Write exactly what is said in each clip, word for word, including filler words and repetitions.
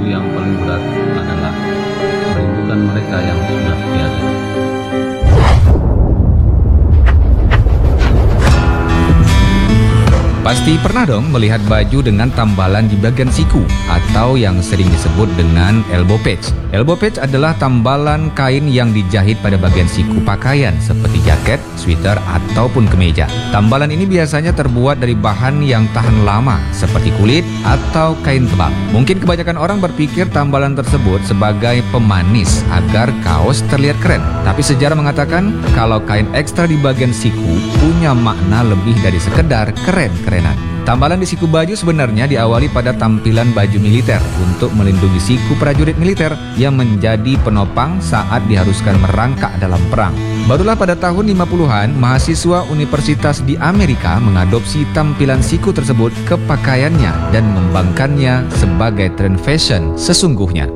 yang paling berat adalah merindukan mereka yang sudah tiada. Pasti pernah dong melihat baju dengan tambalan di bagian siku atau yang sering disebut dengan elbow patch. Elbow patch adalah tambalan kain yang dijahit pada bagian siku pakaian seperti jaket, sweater, ataupun kemeja. Tambalan ini biasanya terbuat dari bahan yang tahan lama seperti kulit atau kain tebal. Mungkin kebanyakan orang berpikir tambalan tersebut sebagai pemanis agar kaos terlihat keren. Tapi sejarah mengatakan kalau kain ekstra di bagian siku punya makna lebih dari sekedar keren-keren. Tambalan di siku baju sebenarnya diawali pada tampilan baju militer untuk melindungi siku prajurit militer yang menjadi penopang saat diharuskan merangkak dalam perang. Barulah pada tahun lima puluhan, mahasiswa universitas di Amerika mengadopsi tampilan siku tersebut ke pakaiannya dan mengembangkannya sebagai tren fashion sesungguhnya.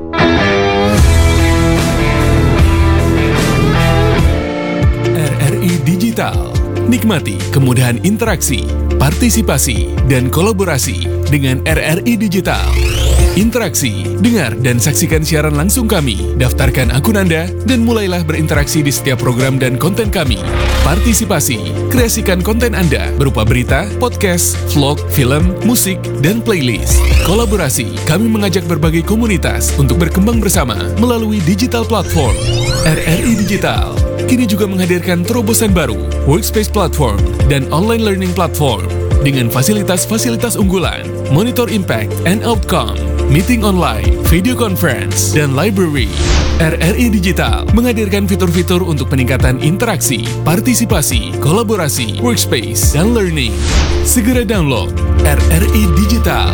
R R I Digital. Nikmati kemudahan interaksi, partisipasi, dan kolaborasi dengan R R I Digital. Interaksi, dengar dan saksikan siaran langsung kami, daftarkan akun Anda, dan mulailah berinteraksi di setiap program dan konten kami. Partisipasi, kreasikan konten Anda berupa berita, podcast, vlog, film, musik, dan playlist. Kolaborasi, kami mengajak berbagai komunitas untuk berkembang bersama melalui digital platform. R R I Digital kini juga menghadirkan terobosan baru, workspace platform, dan online learning platform dengan fasilitas-fasilitas unggulan, monitor impact and outcome, meeting online, video conference, dan library. R R I Digital menghadirkan fitur-fitur untuk peningkatan interaksi, partisipasi, kolaborasi, workspace, dan learning. Segera download R R I Digital.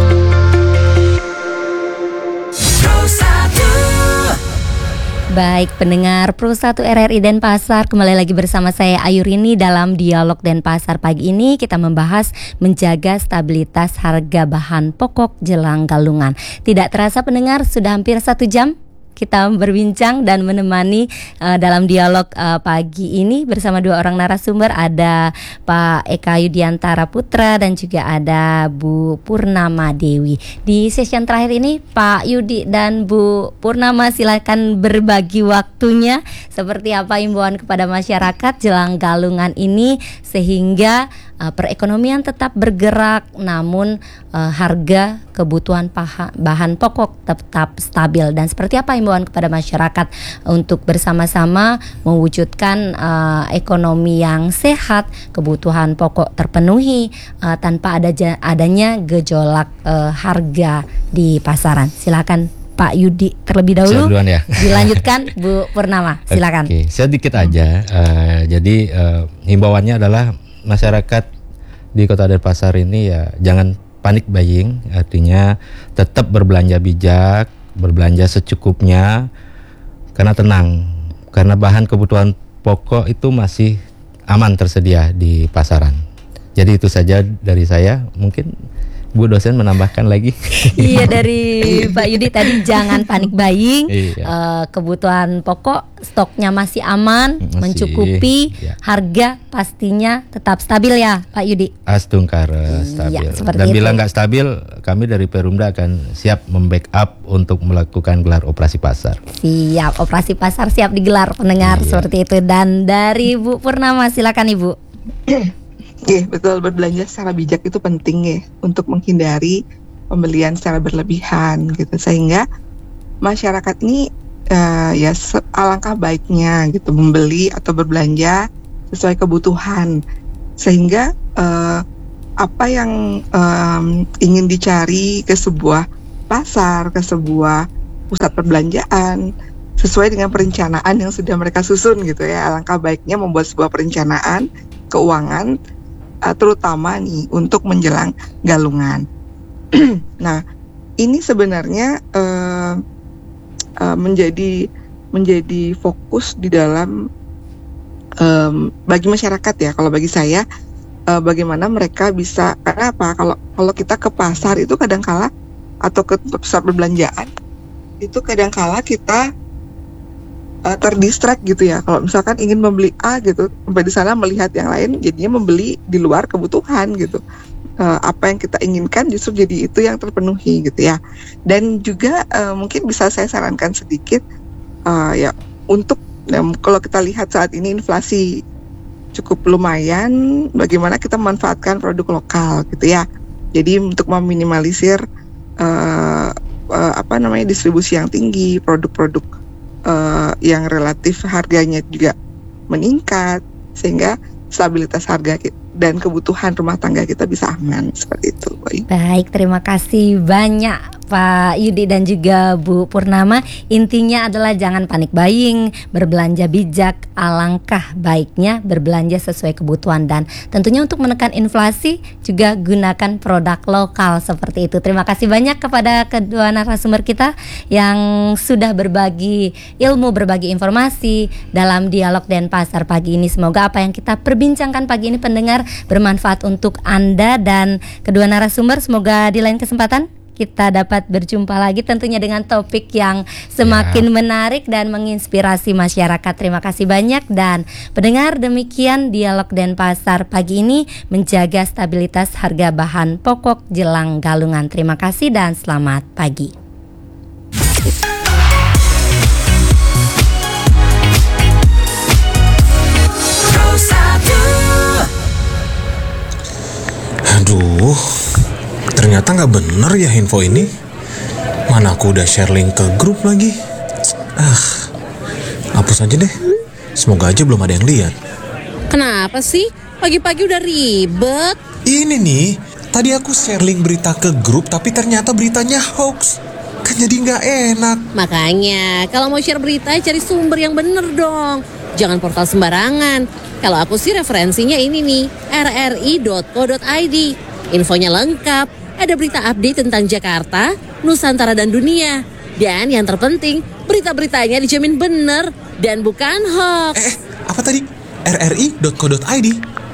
Baik pendengar Pro satu R R I Denpasar, kembali lagi bersama saya Ayurini dalam Dialog Denpasar. Pagi ini kita membahas menjaga stabilitas harga bahan pokok jelang galungan. Tidak terasa pendengar, sudah hampir satu jam kita berbincang dan menemani uh, dalam dialog uh, pagi ini bersama dua orang narasumber. Ada Pak Eka Yudiantara Putra dan juga ada Bu Purnama Dewi. Di sesi terakhir ini Pak Yudi dan Bu Purnama silakan berbagi waktunya, seperti apa imbauan kepada masyarakat jelang galungan ini sehingga uh, perekonomian tetap bergerak namun uh, harga kebutuhan paha, bahan pokok tetap stabil, dan seperti apa imbauan kepada masyarakat untuk bersama-sama mewujudkan uh, ekonomi yang sehat, kebutuhan pokok terpenuhi uh, tanpa ada adanya gejolak uh, harga di pasaran. Silakan Pak Yudi terlebih dahulu. Duluan ya. Dilanjutkan Bu Purnama. Silakan. Oke, sedikit aja. Uh, jadi uh, himbauannya adalah masyarakat di Kota Denpasar ini ya jangan panik buying, artinya tetap berbelanja bijak, berbelanja secukupnya, karena tenang, karena bahan kebutuhan pokok itu masih aman tersedia di pasaran. Jadi itu saja dari saya, mungkin Bu dosen menambahkan lagi. Iya, dari Pak Yudi tadi jangan panik buying, iya. uh, kebutuhan pokok stoknya masih aman, masih, mencukupi, iya. Harga pastinya tetap stabil ya Pak Yudi. Astungkara stabil. Iya, Dan itu. bila nggak stabil, kami dari Perumda akan siap membackup untuk melakukan gelar operasi pasar. Siap, operasi pasar siap digelar pendengar, iya. Seperti itu. Dan dari Bu Purnama silakan Ibu. Iya, betul, berbelanja secara bijak itu penting ya untuk menghindari pembelian secara berlebihan gitu, sehingga masyarakat ini uh, ya se- alangkah baiknya gitu membeli atau berbelanja sesuai kebutuhan, sehingga uh, apa yang um, ingin dicari ke sebuah pasar, ke sebuah pusat perbelanjaan sesuai dengan perencanaan yang sudah mereka susun gitu ya. Alangkah baiknya membuat sebuah perencanaan keuangan Uh, terutama nih untuk menjelang galungan. Nah, ini sebenarnya uh, uh, menjadi menjadi fokus di dalam um, bagi masyarakat ya. Kalau bagi saya, uh, bagaimana mereka bisa, karena apa? Kalau kalau kita ke pasar itu kadangkala atau ke pusat perbelanjaan itu kadangkala kita Uh, terdistract gitu ya. Kalau misalkan ingin membeli A gitu, sampai di sana melihat yang lain, jadinya membeli di luar kebutuhan gitu. uh, apa yang kita inginkan justru jadi itu yang terpenuhi gitu ya. Dan juga uh, mungkin bisa saya sarankan sedikit uh, ya untuk um, kalau kita lihat saat ini inflasi cukup lumayan, bagaimana kita memanfaatkan produk lokal gitu ya. Jadi untuk meminimalisir uh, uh, apa namanya distribusi yang tinggi, produk-produk uh, yang relatif harganya juga meningkat, sehingga stabilitas harga dan kebutuhan rumah tangga kita bisa aman, seperti itu. Baik, terima kasih banyak Pak Yudi dan juga Bu Purnama. Intinya adalah jangan panik buying, berbelanja bijak, alangkah baiknya berbelanja sesuai kebutuhan, dan tentunya untuk menekan inflasi juga gunakan produk lokal seperti itu. Terima kasih banyak kepada kedua narasumber kita yang sudah berbagi ilmu, berbagi informasi dalam Dialog Denpasar pagi ini. Semoga apa yang kita perbincangkan pagi ini pendengar bermanfaat untuk Anda dan kedua narasumber. Semoga di lain kesempatan kita dapat berjumpa lagi tentunya dengan topik yang semakin ya. menarik dan menginspirasi masyarakat. Terima kasih banyak, dan pendengar, demikian Dialog Denpasar pagi ini, menjaga stabilitas harga bahan pokok jelang galungan. Terima kasih dan selamat pagi. Aduh, ternyata nggak bener ya info ini. Mana aku udah share link ke grup lagi. Ah, hapus aja deh. Semoga aja belum ada yang lihat. Kenapa sih? Pagi-pagi udah ribet. Ini nih, tadi aku share link berita ke grup, tapi ternyata beritanya hoax. Kan jadi nggak enak. Makanya, kalau mau share berita, cari sumber yang bener dong. Jangan portal sembarangan. Kalau aku sih referensinya ini nih, r r i dot co dot i d. Infonya lengkap, ada berita update tentang Jakarta, Nusantara dan dunia. Dan yang terpenting, berita-beritanya dijamin bener dan bukan hoax. Eh, apa tadi? r r i dot co dot i d.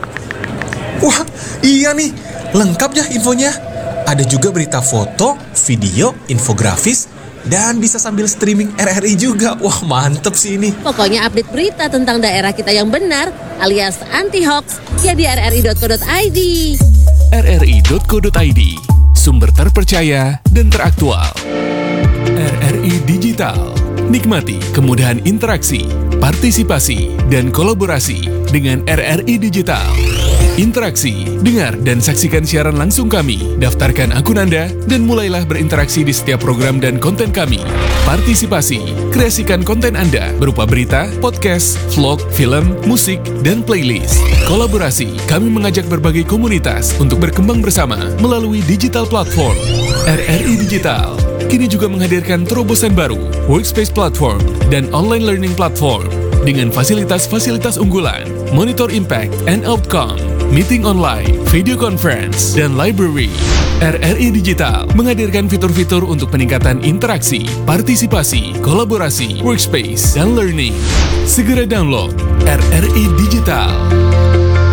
Wah, iya nih, lengkap ya infonya. Ada juga berita foto, video, infografis, dan bisa sambil streaming R R I juga. Wah, mantep sih ini. Pokoknya update berita tentang daerah kita yang benar alias anti-hoax ya di r r i dot co dot i d. r r i dot co dot i d, sumber terpercaya dan teraktual. R R I Digital, nikmati kemudahan interaksi, partisipasi, dan kolaborasi dengan R R I Digital. Interaksi, dengar dan saksikan siaran langsung kami, daftarkan akun Anda, dan mulailah berinteraksi di setiap program dan konten kami. Partisipasi, kreasikan konten Anda berupa berita, podcast, vlog, film, musik, dan playlist. Kolaborasi, kami mengajak berbagai komunitas untuk berkembang bersama melalui digital platform. R R I Digital kini juga menghadirkan terobosan baru, workspace platform, dan online learning platform dengan fasilitas-fasilitas unggulan, monitor impact and outcome, meeting online, video conference, dan library. R R I Digital menghadirkan fitur-fitur untuk peningkatan interaksi, partisipasi, kolaborasi, workspace, dan learning. Segera download R R I Digital.